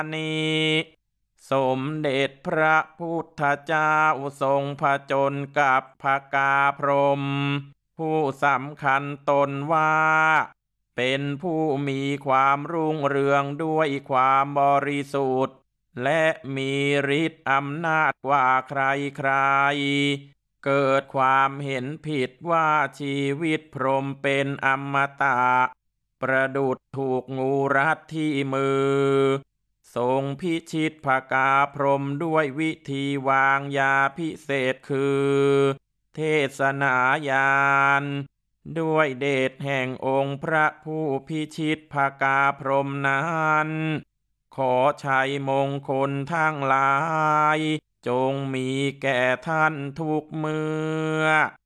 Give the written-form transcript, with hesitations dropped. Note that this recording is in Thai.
นี้สมเด็จพระพุทธเจ้าทรงผจญกับพกาพรหมผู้สำคัญตนว่าเป็นผู้มีความรุ่งเรืองด้วยความบริสุทธิ์และมีฤทธิ์อำนาจกว่าใครๆเกิดความเห็นผิดว่าชีวิตพรหมเป็นอมตะประดุจถูกงูรัดที่มือทรงพิชิตพกาพรหมด้วยวิธีวางยาพิเศษคือเทศนาญาณด้วยเดชแห่งองค์พระผู้พิชิตพกาพรหมนั้นขอชัยมงคลทั้งหลายจงมีแก่ท่านทุกเมื่อ